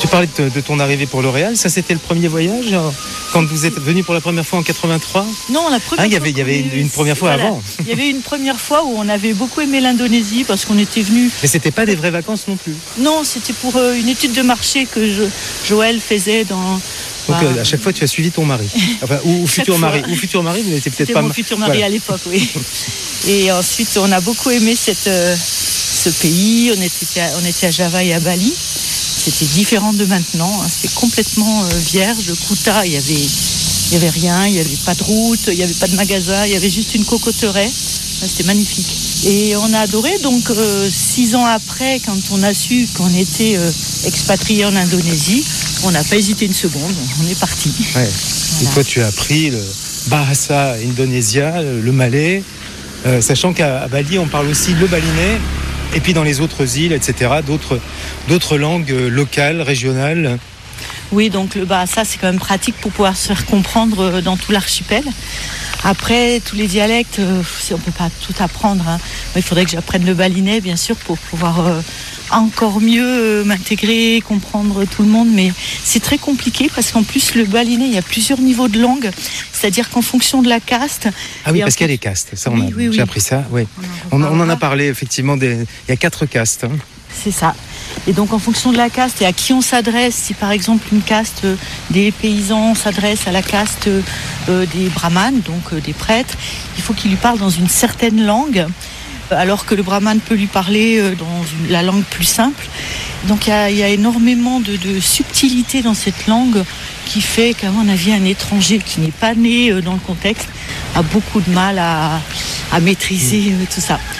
Tu parlais de ton arrivée pour L'Oréal, ça c'était le premier voyage quand vous êtes venu pour la première fois en 83? Non, la première fois. Il y avait une première fois avant. Il y avait une première fois où on avait beaucoup aimé l'Indonésie parce qu'on était venus. Mais c'était pas des vraies vacances non plus. Non, c'était pour une étude de marché que Joël faisait dans. Donc à chaque fois tu as suivi ton mari, enfin, ou futur mari, vous n'étiez peut-être pas. C'était mon futur mari à l'époque, oui. Et ensuite on a beaucoup aimé ce pays. On était à Java et à Bali. C'était différent de maintenant. C'était complètement vierge. Kuta, il y avait rien. Il y avait pas de route. Il y avait pas de magasin. Il y avait juste une cocotteraie. C'était magnifique. Et on a adoré. Donc 6 ans après, quand on a su qu'on était expatriés en Indonésie, on n'a pas hésité une seconde. On est parti. Ouais. Voilà. Et toi, tu as appris le Bahasa Indonesia, le malais, sachant qu'à Bali, on parle aussi le balinais. Et puis dans les autres îles, etc., d'autres langues locales, régionales. Oui, donc le Bahasa, c'est quand même pratique pour pouvoir se faire comprendre dans tout l'archipel. Après, tous les dialectes, on ne peut pas tout apprendre. Hein. Il faudrait que j'apprenne le balinais, bien sûr, pour pouvoir encore mieux m'intégrer, comprendre tout le monde. Mais c'est très compliqué parce qu'en plus, le balinais, il y a plusieurs niveaux de langue. C'est-à-dire qu'en fonction de la caste... Ah oui, parce qu'il y a les castes. Ça, j'ai appris ça. Oui. On en a parlé, effectivement. Il y a 4 castes. Hein. C'est ça. Et donc en fonction de la caste et à qui on s'adresse, si par exemple une caste des paysans s'adresse à la caste des brahmanes, donc des prêtres, il faut qu'il lui parle dans une certaine langue, alors que le brahmane peut lui parler dans la langue plus simple. Donc il y a énormément de subtilité dans cette langue qui fait qu'à mon avis un étranger qui n'est pas né dans le contexte a beaucoup de mal à maîtriser tout ça.